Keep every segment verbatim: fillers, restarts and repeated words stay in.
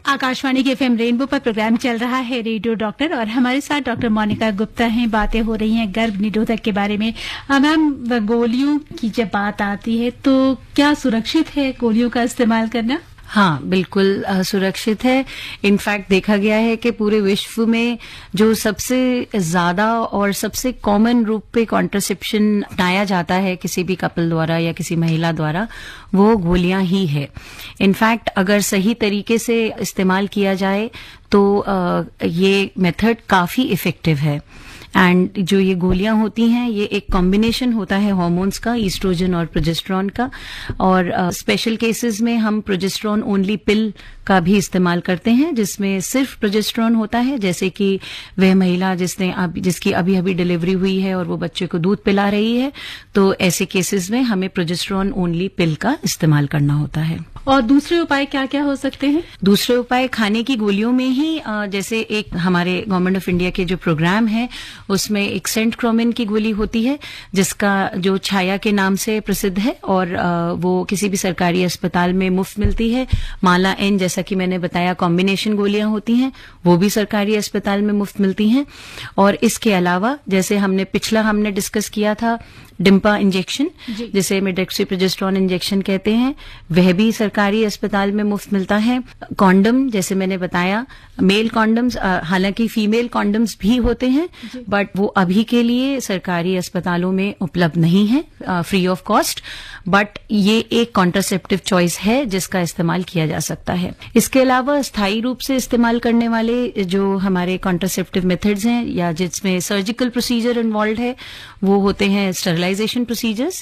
आकाशवाणी के FM rainbow पर programme चल रहा है रेडियो डॉक्टर और हमारे साथ डॉक्टर मोनिका गुप्ता हैं। बातें हो रही हैं गर्भ निरोधक के बारे में। मैम, गोलियों की जब बात आती है तो क्या सुरक्षित है गोलियों का इस्तेमाल करना? हाँ, बिल्कुल सुरक्षित है। इनफैक्ट देखा गया है कि पूरे विश्व में जो सबसे ज्यादा और सबसे कॉमन रूप पे कॉन्ट्रासेप्शन अपनाया जाता है किसी भी कपल द्वारा या किसी महिला द्वारा, वो गोलियां ही है। इनफैक्ट अगर सही तरीके से इस्तेमाल किया जाए तो आ, ये मेथड काफी इफेक्टिव है। एंड जो ये गोलियां होती हैं ये एक कॉम्बिनेशन होता है हार्मोन्स का, ईस्ट्रोजन और प्रोजेस्टेरॉन का। और स्पेशल uh, केसेस में हम प्रोजेस्टेरॉन ओनली पिल का भी इस्तेमाल करते हैं जिसमें सिर्फ प्रोजेस्टेरॉन होता है। जैसे कि वह महिला जिसने अब जिसकी अभी अभी डिलीवरी हुई है और वो बच्चे को दूध पिला रही है, तो ऐसे केसेस में हमें प्रोजेस्टेरॉन ओनली पिल का इस्तेमाल करना होता है। और दूसरे उपाय क्या क्या हो सकते हैं? दूसरे उपाय खाने की गोलियों में ही जैसे एक हमारे गवर्नमेंट ऑफ इंडिया के जो प्रोग्राम है उसमें एक सेंटक्रोमिन की गोली होती है जिसका जो छाया के नाम से प्रसिद्ध है और वो किसी भी सरकारी अस्पताल में मुफ्त मिलती है। माला एन, जैसा कि मैंने बताया, कॉम्बिनेशन गोलियां होती हैं, वो भी सरकारी अस्पताल में मुफ्त मिलती हैं। और इसके अलावा जैसे हमने पिछला हमने डिस्कस किया था डिम्पा इंजेक्शन, जिसे मेडेक्सीप्रोजेस्टेरॉन इंजेक्शन कहते हैं, वह भी सरकारी अस्पताल में मुफ्त मिलता है। कॉन्डम, जैसे मैंने बताया, मेल कॉन्डम्स, हालांकि फीमेल कॉन्डम्स भी होते हैं बट वो अभी के लिए सरकारी अस्पतालों में उपलब्ध नहीं है फ्री ऑफ कॉस्ट, बट ये एक कॉन्ट्रासेप्टिव चॉइस है जिसका इस्तेमाल किया जा सकता है। इसके अलावा स्थायी रूप से इस्तेमाल करने वाले जो हमारे कॉन्ट्रासेप्टिव मेथड्स हैं या जिसमें सर्जिकल प्रोसीजर इन्वॉल्व है वो होते हैं स्टरलाइजेशन प्रोसीजर्स,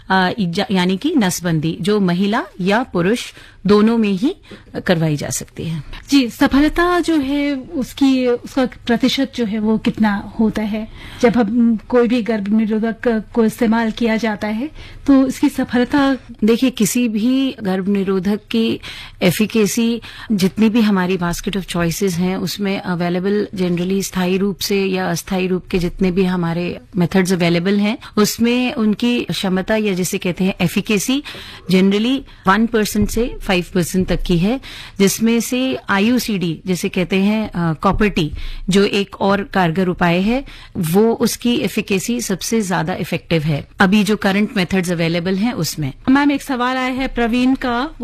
यानी कि नसबंदी, जो महिला या पुरुष दोनों में ही करवाई जा सकती है। जी, सफलता जो है उसकी उसका प्रतिशत जो है वो कितना होता है जब हम कोई भी गर्भ निरोधक को इस्तेमाल किया जाता है तो इसकी सफलता? देखिए, किसी भी गर्भ निरोधक की एफिकेसी जितनी भी हमारी बास्केट ऑफ चॉइसेस हैं उसमें अवेलेबल जनरली स्थायी रूप से या अस्थायी रूप के जितने भी हमारे मेथड्स अवेलेबल हैं उसमें उनकी क्षमता या जिसे कहते हैं एफिकेसी जनरली वन परसेंट से फाइव परसेंट तक की है, जिसमें से आईयूसीडी जिसे कहते हैं कॉपर टी जो एक और कारगर उपाय है, वो उसकी एफिकेसी सबसे ज्यादा इफेक्टिव है अभी जो करंट मेथड्स अवेलेबल हैं उसमें। मैम, एक सवाल आया है प्रवीण का।